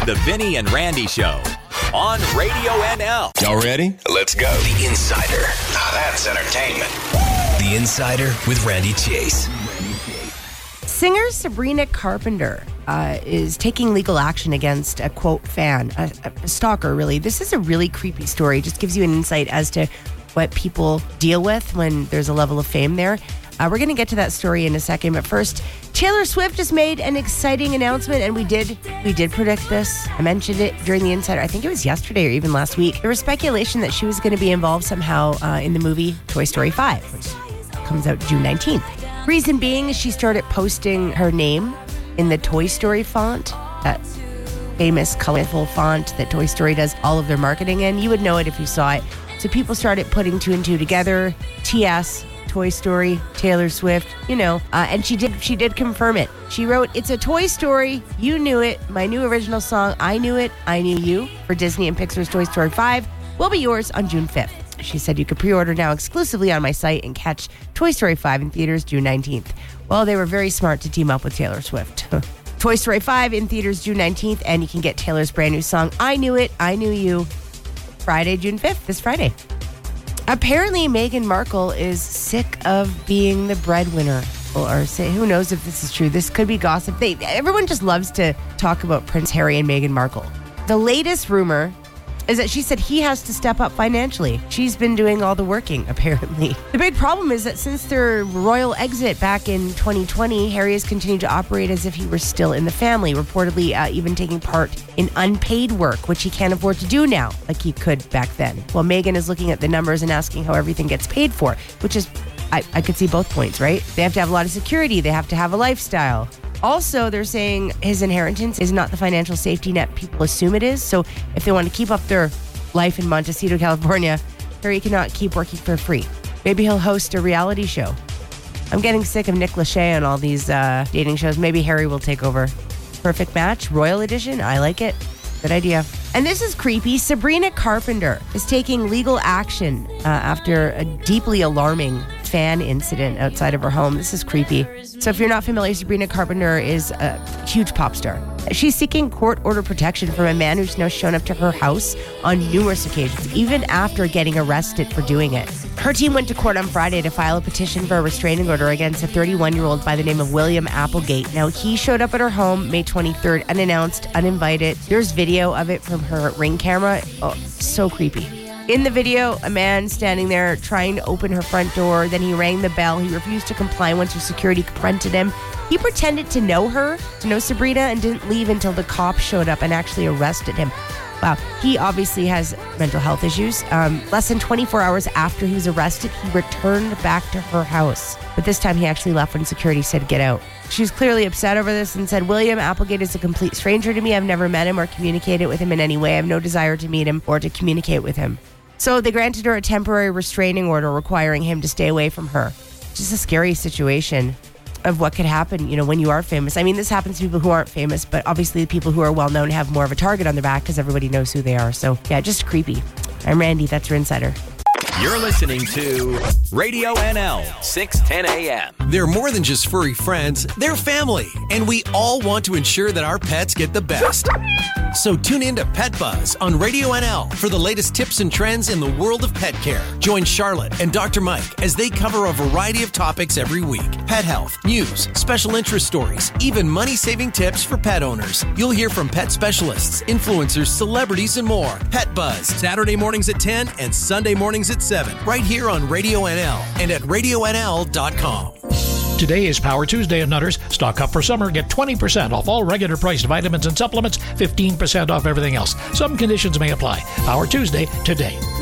The Vinny and Randy Show on Radio NL. Y'all ready? Let's go. The Insider. Now that's entertainment. The Insider with Randy Chase. Singer Sabrina Carpenter is taking legal action against a, quote, fan, a stalker, really. This is a really creepy story. Just gives you an insight as to what people deal with when there's a level of fame there. We're going to get to that story in a second, but first, Taylor Swift just made an exciting announcement, and we did predict this. I mentioned it during the Insider. I think it was yesterday or even last week. There was speculation that she was going to be involved somehow in the movie Toy Story 5, which comes out June 19th. Reason being, she started posting her name in the Toy Story font, that famous colorful font that Toy Story does all of their marketing in. You would know it if you saw it. So people started putting two and two together. TS, Toy Story, Taylor Swift, and she did confirm it. She wrote, "It's a Toy Story, you knew it. My new original song, I Knew It, I Knew You, for Disney and Pixar's Toy Story 5 will be yours on June 5th. She said you could pre-order now exclusively on my site and catch Toy Story 5 in theaters June 19th. Well, they were very smart to team up with Taylor Swift. Toy Story 5 in theaters June 19th, and you can get Taylor's brand new song, I Knew It, I Knew You, Friday, June 5th, this Friday. Apparently, Meghan Markle is sick of being the breadwinner. Or say, who knows if this is true. This could be gossip. Everyone just loves to talk about Prince Harry and Meghan Markle. The latest rumor is that she said he has to step up financially. She's been doing all the working, apparently. The big problem is that since their royal exit back in 2020, Harry has continued to operate as if he were still in the family, reportedly even taking part in unpaid work, which he can't afford to do now, like he could back then. Well, Meghan is looking at the numbers and asking how everything gets paid for, which is, I could see both points, right? They have to have a lot of security. They have to have a lifestyle. Also, they're saying his inheritance is not the financial safety net people assume it is. So if they want to keep up their life in Montecito, California, Harry cannot keep working for free. Maybe he'll host a reality show. I'm getting sick of Nick Lachey on all these dating shows. Maybe Harry will take over. Perfect Match, Royal Edition. I like it. Good idea. And this is creepy. Sabrina Carpenter is taking legal action after a deeply alarming fan incident outside of her home. This is creepy. So if you're not familiar, Sabrina Carpenter is a huge pop star. She's seeking court order protection from a man who's now shown up to her house on numerous occasions, even after getting arrested for doing it. Her team went to court on Friday to file a petition for a restraining order against a 31-year-old by the name of William Applegate. Now, he showed up at her home May 23rd, unannounced, uninvited. There's video of it from her Ring camera. Oh, so creepy. In the video, a man standing there trying to open her front door. Then he rang the bell. He refused to comply once her security confronted him. He pretended to know her, to know Sabrina, and didn't leave until the cops showed up and actually arrested him. Wow. He obviously has mental health issues. Less than 24 hours after he was arrested, he returned back to her house. But this time he actually left when security said, get out. She was clearly upset over this and said, William Applegate is a complete stranger to me. I've never met him or communicated with him in any way. I have no desire to meet him or to communicate with him. So they granted her a temporary restraining order requiring him to stay away from her. Just a scary situation of what could happen, when you are famous. I mean, this happens to people who aren't famous, but obviously the people who are well-known have more of a target on their back because everybody knows who they are. So, yeah, just creepy. I'm Randy. That's your Insider. You're listening to Radio NL, 610 a.m. They're more than just furry friends, they're family, and we all want to ensure that our pets get the best. So tune in to Pet Buzz on Radio NL for the latest tips and trends in the world of pet care. Join Charlotte and Dr. Mike as they cover a variety of topics every week. Pet health, news, special interest stories, even money-saving tips for pet owners. You'll hear from pet specialists, influencers, celebrities, and more. Pet Buzz, Saturday mornings at 10 and Sunday mornings at 7, right here on Radio NL and at RadioNL.com. Today is Power Tuesday at Nutters. Stock up for summer. Get 20% off all regular priced vitamins and supplements, 15% off everything else. Some conditions may apply. Power Tuesday today.